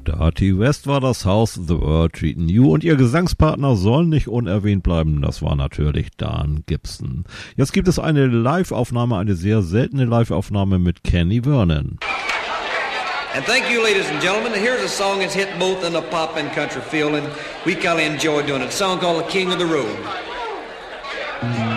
Dirty West war das Haus The World Treating You und ihr Gesangspartner soll nicht unerwähnt bleiben, das war natürlich Dan Gibson. Jetzt gibt es eine Live-Aufnahme, eine sehr seltene Live-Aufnahme mit Kenny Vernon. And thank you, ladies and gentlemen. Here's a song that's hit both in the pop and country field, and we kind of enjoy doing it. A song called The King of the Road.